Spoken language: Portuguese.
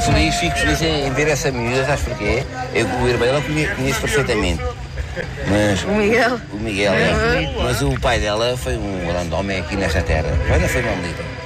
fico feliz em ver essa miúda, sabes porquê? O irmão dela conheço perfeitamente. Mas, O Miguel? O Miguel, é. Mas o pai dela foi um grande homem aqui nesta terra. Olha, foi uma melita.